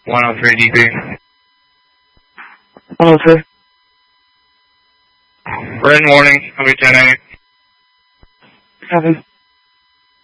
103 DP. 103. Red warning, I'll be 10-8. Copy.